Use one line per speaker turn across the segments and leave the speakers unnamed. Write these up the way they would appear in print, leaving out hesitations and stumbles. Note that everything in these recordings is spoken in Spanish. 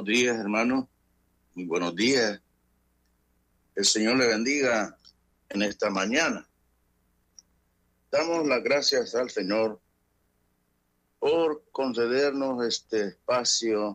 buenos días, hermano. Muy buenos días. El Señor le bendiga en esta mañana. Damos las gracias al Señor por concedernos este espacio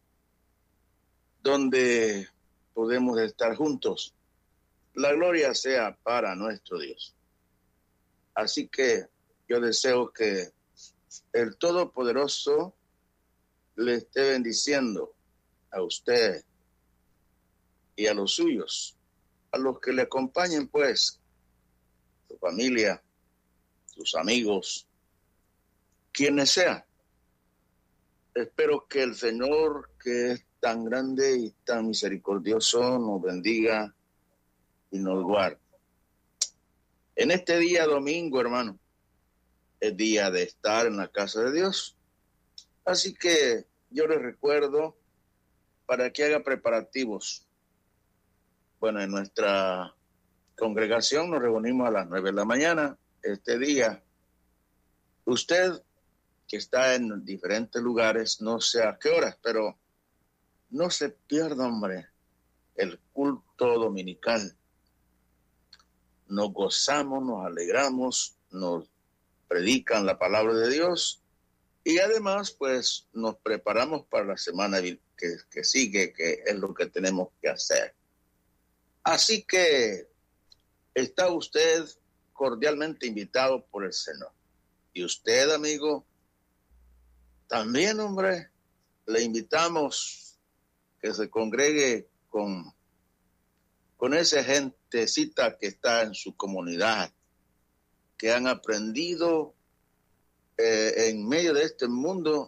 donde podemos estar juntos. La gloria sea para nuestro Dios. Así que yo deseo que el Todopoderoso le esté bendiciendo a usted y a los suyos, a los que le acompañen, pues, su familia, sus amigos, quienes sean. Espero que el Señor, que es tan grande y tan misericordioso, nos bendiga y nos guarde. En este día domingo, hermano, es día de estar en la casa de Dios. Así que yo les recuerdo para que haga preparativos. Bueno, en nuestra congregación nos reunimos a las 9 de la mañana. Este día, usted que está en diferentes lugares, no sé a qué horas, pero no se pierda, hombre, el culto dominical. Nos gozamos, nos alegramos, nos predican la palabra de Dios y además, pues, nos preparamos para la semana que sigue, que es lo que tenemos que hacer. Así que está usted cordialmente invitado por el Señor. Y usted, amigo, también, hombre, le invitamos que se congregue con esa gentecita que está en su comunidad, que han aprendido en medio de este mundo